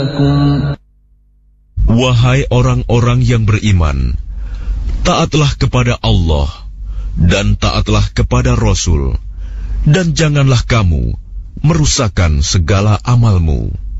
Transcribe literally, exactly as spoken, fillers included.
Wahai orang-orang yang beriman, taatlah kepada Allah dan taatlah kepada Rasul, dan janganlah kamu merusakkan segala amalmu.